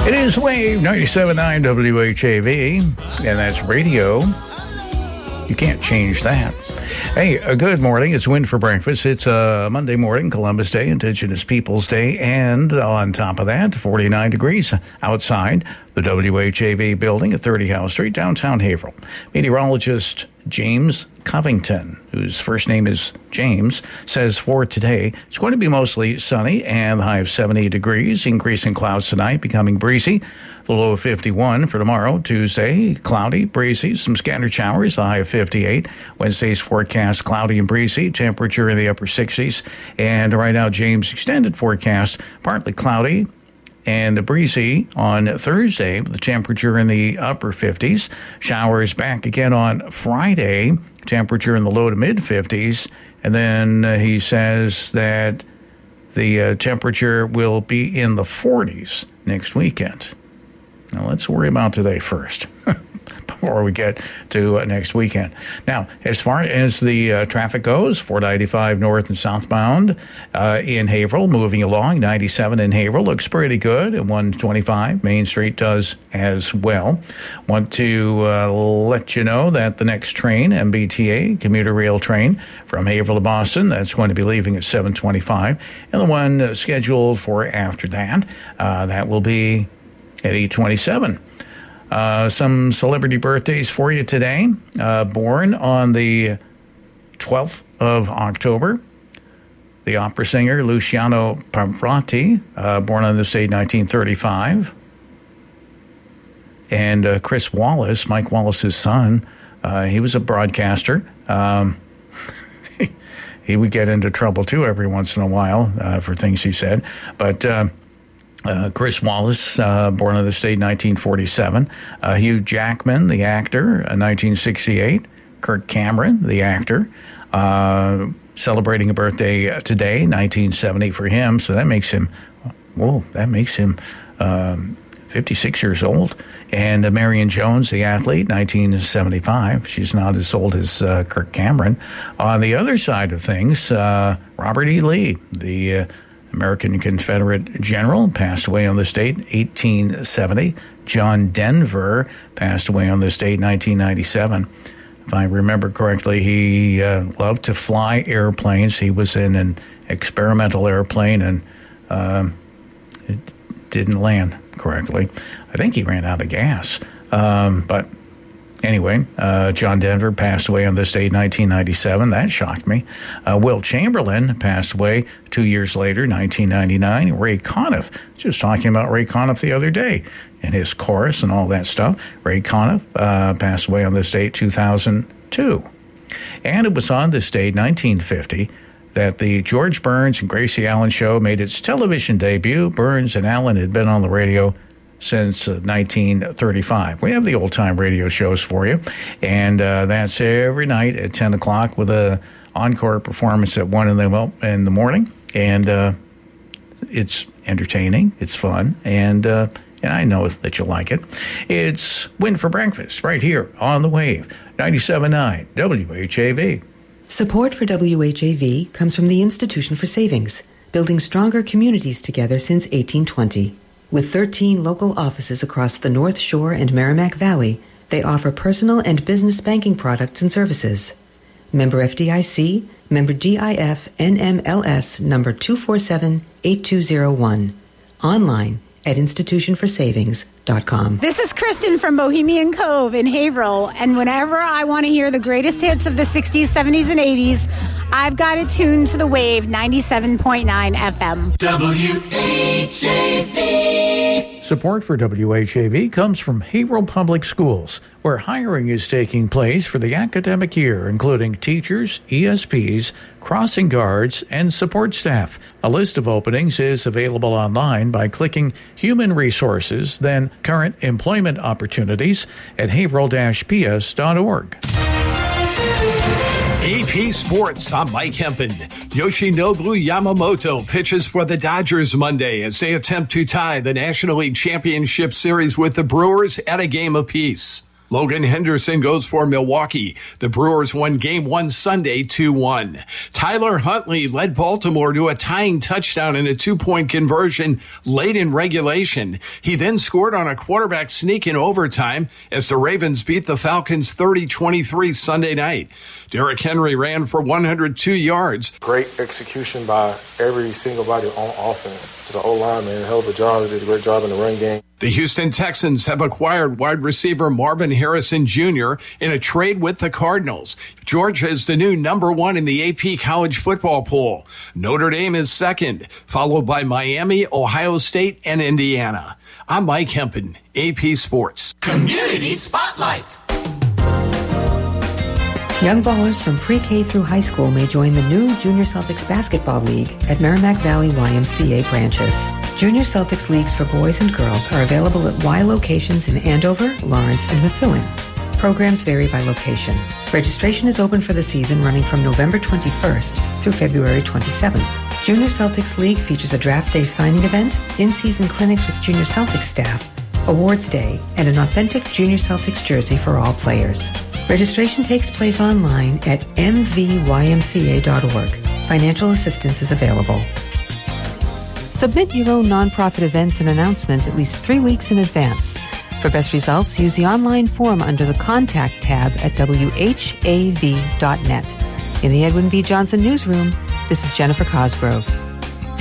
It is Wave 97.9 WHAV, and that's radio. You can't change that. Hey, good morning. It's Win for Breakfast. It's Monday morning, Columbus Day, Indigenous Peoples Day, and on top of that, 49 degrees outside the WHAV building at 30 Howe Street, downtown Haverhill. Meteorologist James Covington, whose first name is James, says for today, it's going to be mostly sunny and the high of 70 degrees, increasing clouds tonight, becoming breezy. The low of 51 for tomorrow, Tuesday, cloudy, breezy, some scattered showers, the high of 58. Wednesday's forecast, cloudy and breezy, temperature in the upper 60s. And right now, James' extended forecast, partly cloudy and breezy on Thursday, with the temperature in the upper 50s. Showers back again on Friday, temperature in the low to mid 50s. And then he says that the temperature will be in the 40s next weekend. Now, let's worry about today first before we get to next weekend. Now, as far as the traffic goes, 495 north and southbound in Haverhill, moving along. 97 in Haverhill looks pretty good. And 125 Main Street does as well. Want to let you know that the next train, MBTA, commuter rail train from Haverhill to Boston, that's going to be leaving at 7:25. And the one scheduled for after that, that will be at 8:27. Some celebrity birthdays for you today. Born on the 12th of October, the opera singer Luciano Pavarotti, born on this date 1935. And Chris Wallace, Mike Wallace's son, he was a broadcaster. He would get into trouble, too, every once in a while for things he said. But Chris Wallace, born on this date, 1947. Hugh Jackman, the actor, 1968. Kirk Cameron, the actor, celebrating a birthday today, 1970 for him. So that makes him, 56 years old. And Marion Jones, the athlete, 1975. She's not as old as Kirk Cameron. On the other side of things, Robert E. Lee, the American Confederate general, passed away on this date, 1870. John Denver passed away on this date, 1997. If I remember correctly, he loved to fly airplanes. He was in an experimental airplane, and it didn't land correctly. I think he ran out of gas. But anyway, John Denver passed away on this date, 1997. That shocked me. Will Chamberlain passed away 2 years later, 1999. Ray Conniff, just talking about Ray Conniff the other day and his chorus and all that stuff. Ray Conniff passed away on this date, 2002. And it was on this date, 1950, that the George Burns and Gracie Allen show made its television debut. Burns and Allen had been on the radio since 1935. We have the old-time radio shows for you, and that's every night at 10 o'clock with a encore performance at 1 in the morning, and it's entertaining, it's fun, and I know that you'll like it. It's Win for Breakfast right here on the Wave, 97.9 WHAV. Support for WHAV comes from the Institution for Savings, building stronger communities together since 1820. With 13 local offices across the North Shore and Merrimack Valley, they offer personal and business banking products and services. Member FDIC, member DIF NMLS number 2478201. Online at institutionforsavings.com. This is Kristen from Bohemian Cove in Haverhill, and whenever I want to hear the greatest hits of the 60s, 70s, and 80s, I've got it tuned to the Wave 97.9 FM. WHAV. Support for WHAV comes from Haverhill Public Schools, where hiring is taking place for the academic year, including teachers, ESPs, crossing guards, and support staff. A list of openings is available online by clicking Human Resources, then Current Employment Opportunities at haverhill-ps.org. AP Sports, I'm Mike Hempen. Yoshinobu Yamamoto pitches for the Dodgers Monday as they attempt to tie the National League Championship Series with the Brewers at a game apiece. Logan Henderson goes for Milwaukee. The Brewers won Game 1 Sunday 2-1. Tyler Huntley led Baltimore to a tying touchdown and a 2-point conversion late in regulation. He then scored on a quarterback sneak in overtime as the Ravens beat the Falcons 30-23 Sunday night. Derrick Henry ran for 102 yards. Great execution by every single body on offense. To the O-line, man, hell of a job. They did a great job in the run game. The Houston Texans have acquired wide receiver Marvin Harrison Jr. in a trade with the Cardinals. Georgia is the new number 1 in the AP college football poll. Notre Dame is second, followed by Miami, Ohio State, and Indiana. I'm Mike Hempen, AP Sports. Community Spotlight. Young ballers from pre-K through high school may join the new Junior Celtics Basketball League at Merrimack Valley YMCA branches. Junior Celtics leagues for boys and girls are available at Y locations in Andover, Lawrence, and Methuen. Programs vary by location. Registration is open for the season running from November 21st through February 27th. Junior Celtics League features a draft day signing event, in-season clinics with Junior Celtics staff, awards day, and an authentic Junior Celtics jersey for all players. Registration takes place online at mvymca.org. Financial assistance is available. Submit your own nonprofit events and announcement at least 3 weeks in advance. For best results, use the online form under the Contact tab at whav.net. In the Edwin V. Johnson Newsroom, this is Jennifer Cosgrove.